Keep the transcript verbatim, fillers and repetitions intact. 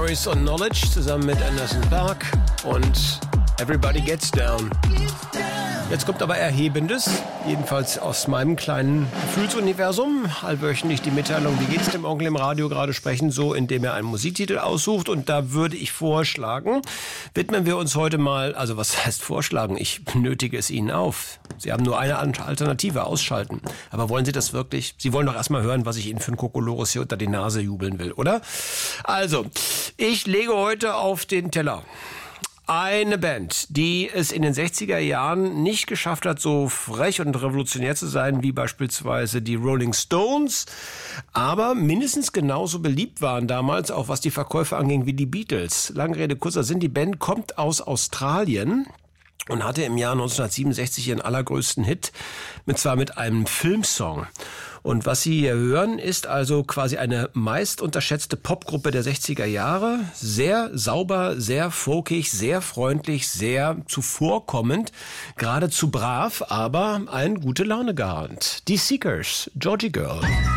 Morris und Knowledge zusammen mit Anderson .Paak und Everybody Gets Down. Jetzt kommt aber Erhebendes, jedenfalls aus meinem kleinen Gefühlsuniversum. Allwöchentlich die Mitteilung, wie geht's dem Onkel im Radio gerade sprechen, so indem er einen Musiktitel aussucht. Und da würde ich vorschlagen, widmen wir uns heute mal, also was heißt vorschlagen? Ich nötige es Ihnen auf. Sie haben nur eine Alternative, ausschalten. Aber wollen Sie das wirklich? Sie wollen doch erstmal hören, was ich Ihnen für einen Kokolores hier unter die Nase jubeln will, oder? Also, ich lege heute auf den Teller eine Band, die es in den sechziger Jahren nicht geschafft hat, so frech und revolutionär zu sein wie beispielsweise die Rolling Stones, aber mindestens genauso beliebt waren damals, auch was die Verkäufe anging, wie die Beatles. Lange Rede, kurzer Sinn, die Band kommt aus Australien und hatte im Jahr neunzehnhundertsiebenundsechzig ihren allergrößten Hit, mit zwar mit einem Filmsong. Und was Sie hier hören, ist also quasi eine meist unterschätzte Popgruppe der sechziger Jahre. Sehr sauber, sehr folkig, sehr freundlich, sehr zuvorkommend, geradezu brav, aber ein gute Laune Garant. Die Seekers, Georgie Girl.